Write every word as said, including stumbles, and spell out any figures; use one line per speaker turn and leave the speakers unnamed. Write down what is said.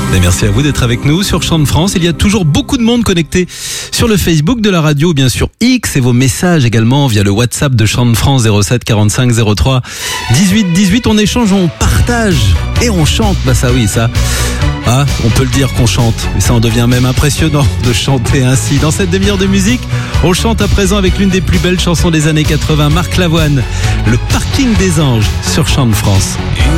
Et merci à vous d'être avec nous sur Chant de France. Il y a toujours beaucoup de monde connecté sur le Facebook de la radio, bien sûr X, et vos messages également via le WhatsApp de Chant de France zéro sept quarante-cinq zéro trois dix-huit dix-huit. On échange, on partage et on chante. Bah ça oui, ça... Ah, on peut le dire qu'on chante, mais ça en devient même impressionnant de chanter ainsi. Dans cette demi-heure de musique, on chante à présent avec l'une des plus belles chansons des années quatre-vingts, Marc Lavoine, Le Parking des Anges sur Chant de France.